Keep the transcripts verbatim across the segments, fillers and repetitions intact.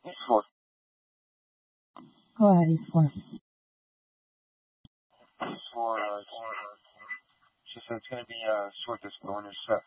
East four. Go ahead, East four. East four, uh, she said it's going to be a uh, short distance on your set.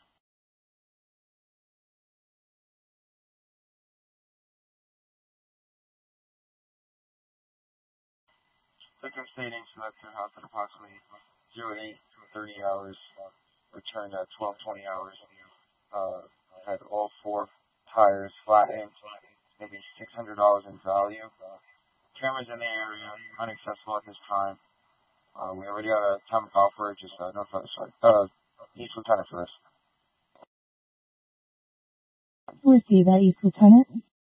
Victim stating she left her house at approximately zero eight to thirty hours, uh, returned at twelve twenty hours. Uh, had all four tires flattened, maybe six hundred dollars in value. Uh, cameras in the area, unaccessible at this time. Uh, we already got a time offer, just uh, no further, sorry. Uh, East Lieutenant first. Receive that, East Lieutenant.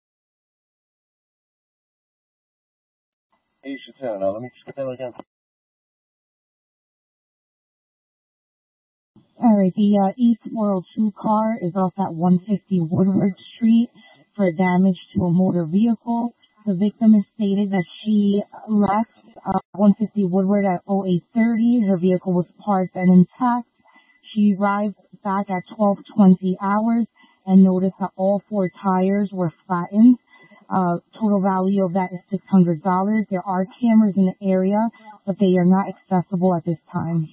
East Lieutenant, uh, let me just get that again. Alright, the uh, East four oh two car is off at one fifty Woodward Street for damage to a motor vehicle. The victim has stated that she left uh, one fifty Woodward at oh eight thirty. Her vehicle was parked and intact. She arrived back at twelve twenty hours and noticed that all four tires were flattened. Uh, total value of that is six hundred dollars. There are cameras in the area, but they are not accessible at this time.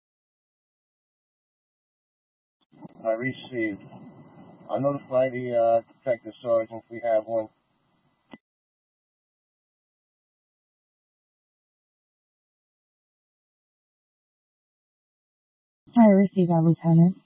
I received. I'll notify the uh, detective sergeant if we have one. I received that, Lieutenant.